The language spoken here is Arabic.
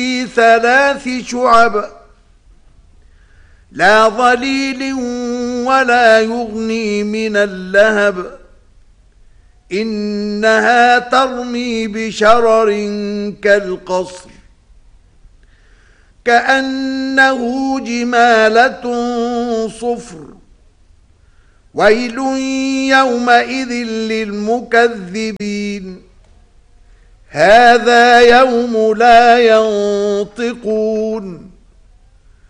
3 شعب لا ظليل ولا يغني من اللهب إنها ترمي بشرر كالقصر كأنه جمالة صفر ويل يومئذ للمكذبين هذا يوم لا ينطقون